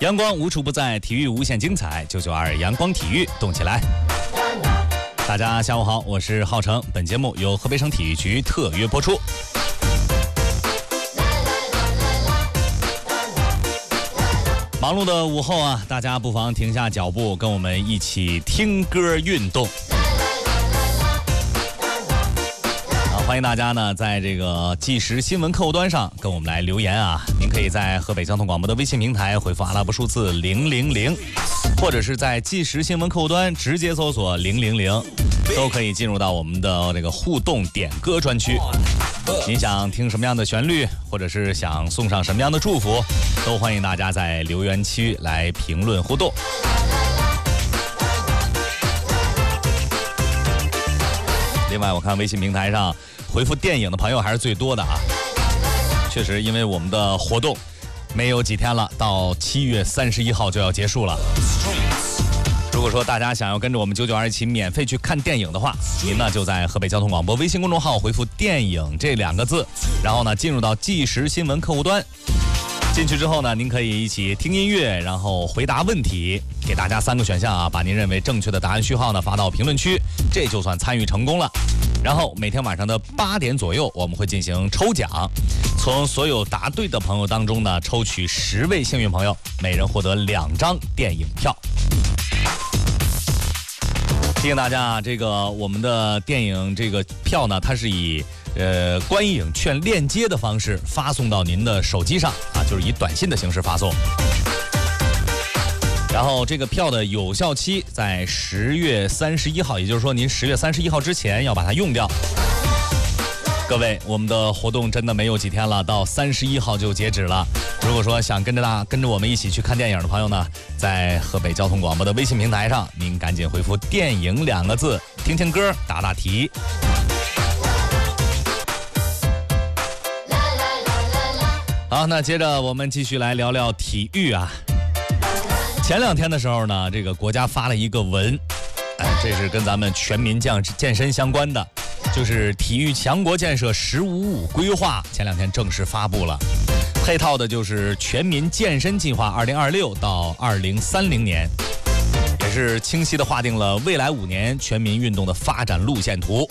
阳光无处不在，体育无限精彩。992阳光体育，动起来！大家下午好，我是浩成。本节目由河北省体育局特约播出。忙碌的午后啊，大家不妨停下脚步，跟我们一起听歌运动。欢迎大家呢，在这个即时新闻客户端上跟我们来留言啊。您可以在河北交通广播的微信平台回复阿拉伯数字000，或者是在即时新闻客户端直接搜索000，都可以进入到我们的这个互动点歌专区。您想听什么样的旋律，或者是想送上什么样的祝福，都欢迎大家在留言区来评论互动。另外，我看微信平台上回复电影的朋友还是最多的啊。确实，因为我们的活动没有几天了，到7月31号就要结束了。如果说大家想要跟着我们992一起免费去看电影的话，您呢就在河北交通广播微信公众号回复电影这2个字，然后呢进入到即时新闻客户端。进去之后呢，您可以一起听音乐，然后回答问题，给大家3个选项啊，把您认为正确的答案序号呢发到评论区，这就算参与成功了。然后每天晚上的8点左右，我们会进行抽奖，从所有答对的朋友当中呢，抽取10位幸运朋友，每人获得2张电影票。提醒大家啊，这个我们的电影这个票呢，它是以观影券链接的方式发送到您的手机上啊，就是以短信的形式发送。然后这个票的有效期在10月31号，也就是说您10月31号之前要把它用掉。各位，我们的活动真的没有几天了，到31号就截止了。如果说想跟着我们一起去看电影的朋友呢，在河北交通广播的微信平台上，您赶紧回复电影2个字，听听歌，答答题。好，那接着我们继续来聊聊体育啊。前2天的时候呢，这个国家发了一个文，这是跟咱们全民健身相关的，就是体育强国建设“15+5”规划，前2天正式发布了。配套的就是全民健身计划2026到2030年，也是清晰地划定了未来5年全民运动的发展路线图。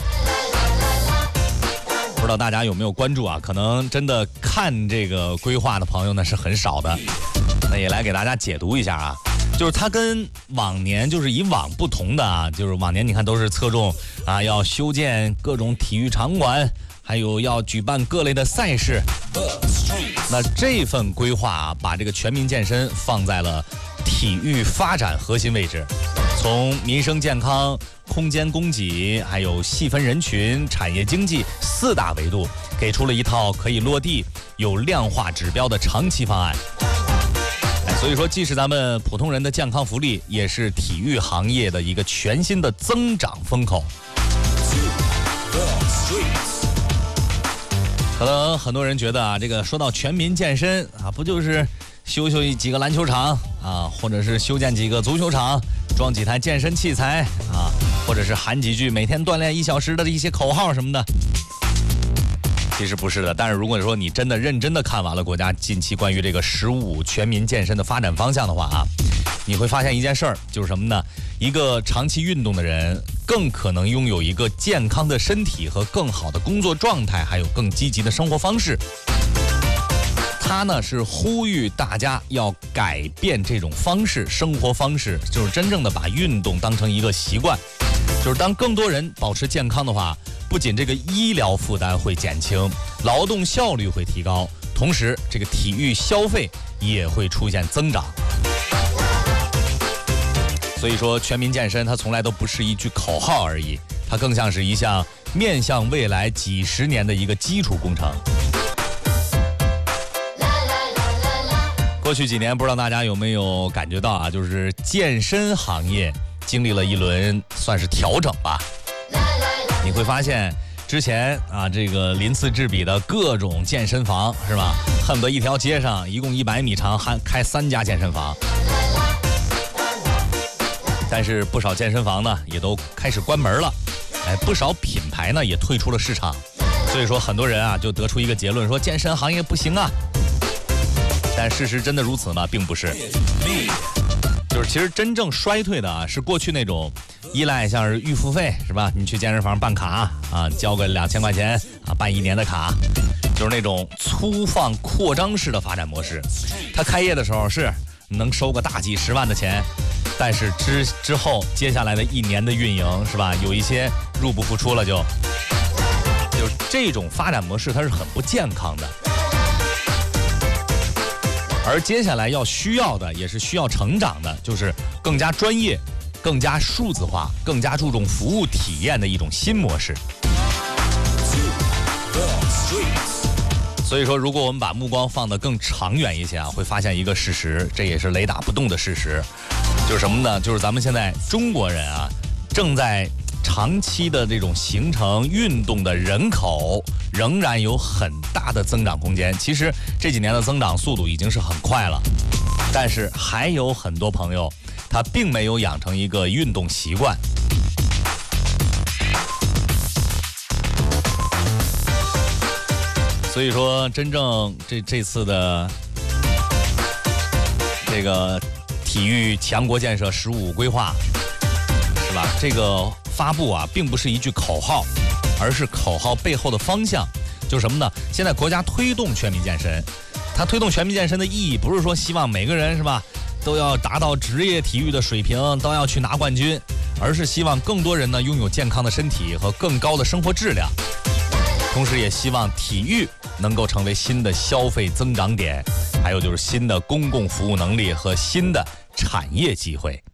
不知道大家有没有关注啊？可能真的看这个规划的朋友呢是很少的，那也来给大家解读一下啊。就是它跟往年就是以往不同的啊，就是往年你看都是侧重啊要修建各种体育场馆，还有要举办各类的赛事。那这份规划啊，把这个全民健身放在了体育发展核心位置，从民生健康、空间供给，还有细分人群、产业经济4大维度，给出了一套可以落地、有量化指标的长期方案。所以说，既是咱们普通人的健康福利，也是体育行业的一个全新的增长风口。可能很多人觉得啊，这个说到全民健身啊，不就是修几个篮球场啊，或者是修建几个足球场，装几台健身器材啊，或者是喊几句每天锻炼1小时的一些口号什么的。其实不是的，但是如果说你真的认真的看完了国家近期关于这个“15+5”全民健身的发展方向的话啊，你会发现一件事儿，就是什么呢？一个长期运动的人更可能拥有一个健康的身体和更好的工作状态，还有更积极的生活方式。他呢是呼吁大家要改变这种生活方式，就是真正的把运动当成一个习惯。就是当更多人保持健康的话，不仅这个医疗负担会减轻，劳动效率会提高，同时这个体育消费也会出现增长。所以说，全民健身它从来都不是一句口号而已，它更像是一项面向未来几10年的一个基础工程。过去几年，不知道大家有没有感觉到啊，就是健身行业经历了一轮算是调整吧。你会发现之前啊，这个鳞次栉比的各种健身房是吧，恨不得一条街上一共100米长，还开3家健身房。但是不少健身房呢也都开始关门了，不少品牌呢也退出了市场。所以说很多人啊就得出一个结论，说健身行业不行啊。 但事实真的如此吗？并不是。就是其实真正衰退的啊，是过去那种依赖像是预付费是吧？你去健身房办卡啊，交个2000块钱啊，办1年的卡，就是那种粗放扩张式的发展模式。它开业的时候是能收个大几10万的钱，但是之后接下来的1年的运营是吧，有一些入不敷出了就这种发展模式它是很不健康的。而接下来需要的也是需要成长的，就是更加专业、更加数字化、更加注重服务体验的一种新模式。所以说，如果我们把目光放得更长远一些啊，会发现一个事实，这也是雷打不动的事实，就是什么呢？就是咱们现在中国人啊，正在长期的这种形成运动的人口仍然有很大的增长空间。其实这几年的增长速度已经是很快了，但是还有很多朋友他并没有养成一个运动习惯。所以说真正这次的这个体育强国建设15规划是吧，这个发布啊并不是一句口号，而是口号背后的方向。就是什么呢？现在国家推动全民健身，它推动全民健身的意义不是说希望每个人是吧都要达到职业体育的水平，都要去拿冠军，而是希望更多人呢拥有健康的身体和更高的生活质量，同时也希望体育能够成为新的消费增长点，还有就是新的公共服务能力和新的产业机会。